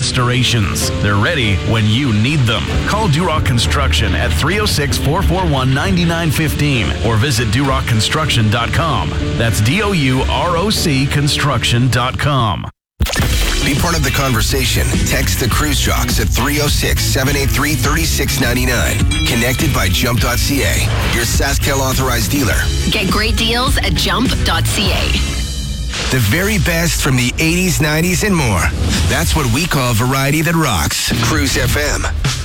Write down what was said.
restorations. They're ready when you need them. Call Durock Construction at 306-441-9915 or visit DurockConstruction.com. That's DOUROC Construction.com. Be part of the conversation. Text the Cruise Jocks at 306-783-3699. Connected by Jump.ca, your SaskTel authorized dealer. Get great deals at Jump.ca. The very best from the 80s, 90s, and more. That's what we call variety that rocks. Cruise FM.